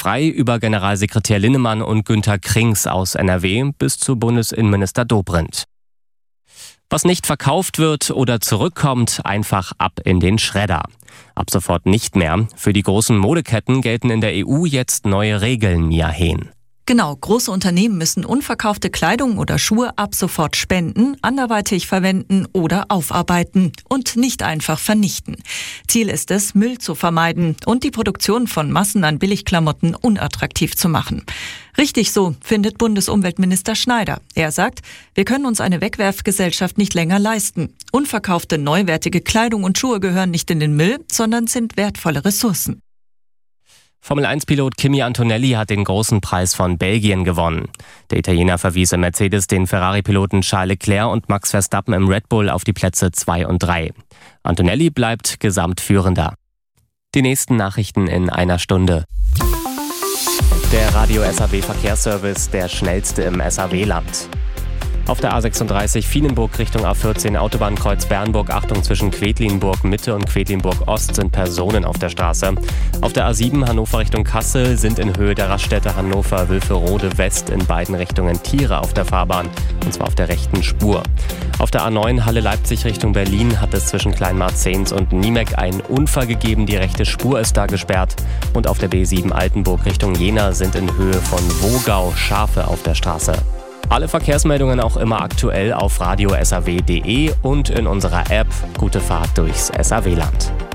frei über Generalsekretär Linnemann und Günther Krings aus NRW bis zu Bundesinnenminister Dobrindt. Was nicht verkauft wird oder zurückkommt, einfach ab in den Schredder. Ab sofort nicht mehr. Für die großen Modeketten gelten in der EU jetzt neue Regeln, Mia Hehn. Genau, große Unternehmen müssen unverkaufte Kleidung oder Schuhe ab sofort spenden, anderweitig verwenden oder aufarbeiten und nicht einfach vernichten. Ziel ist es, Müll zu vermeiden und die Produktion von Massen an Billigklamotten unattraktiv zu machen. Richtig so, findet Bundesumweltminister Schneider. Er sagt, wir können uns eine Wegwerfgesellschaft nicht länger leisten. Unverkaufte, neuwertige Kleidung und Schuhe gehören nicht in den Müll, sondern sind wertvolle Ressourcen. Formel-1-Pilot Kimi Antonelli hat den großen Preis von Belgien gewonnen. Der Italiener verwies im Mercedes den Ferrari-Piloten Charles Leclerc und Max Verstappen im Red Bull auf die Plätze 2 und 3. Antonelli bleibt Gesamtführender. Die nächsten Nachrichten in einer Stunde. Der Radio SAW Verkehrsservice, der schnellste im SAW-Land. Auf der A36 Vienenburg Richtung A14 Autobahnkreuz Bernburg, Achtung, zwischen Quedlinburg Mitte und Quedlinburg Ost sind Personen auf der Straße. Auf der A7 Hannover Richtung Kassel sind in Höhe der Raststätte Hannover-Wülferode West in beiden Richtungen Tiere auf der Fahrbahn, und zwar auf der rechten Spur. Auf der A9 Halle-Leipzig Richtung Berlin hat es zwischen Kleinmarzens und Niemek einen Unfall gegeben, die rechte Spur ist da gesperrt. Und auf der B7 Altenburg Richtung Jena sind in Höhe von Wogau Schafe auf der Straße. Alle Verkehrsmeldungen auch immer aktuell auf radiosaw.de und in unserer App. Gute Fahrt durchs SAW-Land.